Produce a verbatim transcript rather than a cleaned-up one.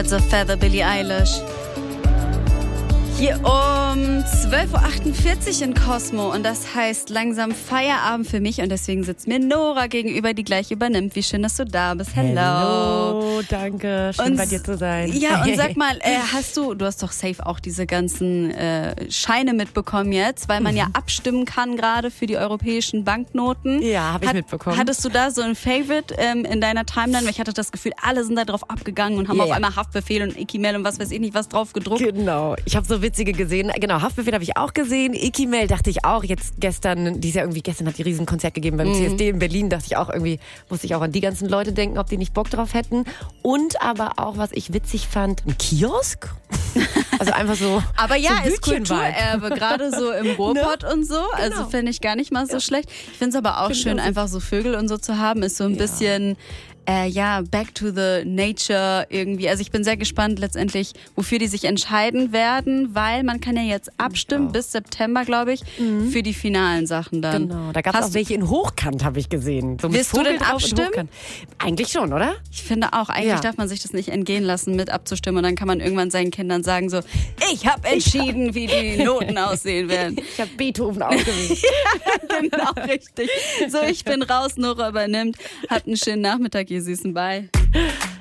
The Feather, Billie Eilish. Hier um zwölf Uhr achtundvierzig in Cosmo und das heißt langsam Feierabend für mich und deswegen sitzt mir Nora gegenüber, die gleich übernimmt. Wie schön, dass du da bist. Hello. Hello, danke. Schön und, bei dir zu sein. Ja, und sag mal, äh, hast du, du hast doch safe auch diese ganzen äh, Scheine mitbekommen jetzt, weil man mhm. ja abstimmen kann gerade für die europäischen Banknoten. Ja, habe ich Hat, mitbekommen. Hattest du da so ein Favorite ähm, in deiner Timeline? Weil ich hatte das Gefühl, alle sind da drauf abgegangen und haben ja, auf ja. einmal Haftbefehl und Ikimel und was weiß ich nicht was drauf gedruckt. Genau, ich habe so witzige gesehen. Genau, Haftbefehl habe ich auch gesehen. Ikimel dachte ich auch. Jetzt gestern, die ist ja irgendwie, gestern hat die riesen Konzert gegeben beim mhm. C S D in Berlin. Dachte ich auch irgendwie, musste ich auch an die ganzen Leute denken, ob die nicht Bock drauf hätten. Und aber auch, was ich witzig fand, ein Kiosk. Also einfach so. Aber ja, so ist Kulturerbe, gerade so im Ruhrpott ne? und so. Also genau. Finde ich gar nicht mal so ja. schlecht. Ich finde es aber auch find schön, einfach so Vögel und so zu haben. Ist so ein ja. bisschen... Äh, ja, back to the nature irgendwie. Also ich bin sehr gespannt letztendlich, wofür die sich entscheiden werden, weil man kann ja jetzt abstimmen ja. bis September, glaube ich, mhm. für die finalen Sachen dann. Genau, da gab es auch welche in Hochkant, habe ich gesehen. So wirst du denn abstimmen? Eigentlich schon, oder? Ich finde auch, eigentlich ja. darf man sich das nicht entgehen lassen, mit abzustimmen und dann kann man irgendwann seinen Kindern sagen so, ich habe entschieden, wie die Noten aussehen werden. Ich habe Beethoven ausgewählt. Ja, genau, richtig. So, ich bin raus, Nora übernimmt. Habt einen schönen Nachmittag, ihr Süßen. Bye.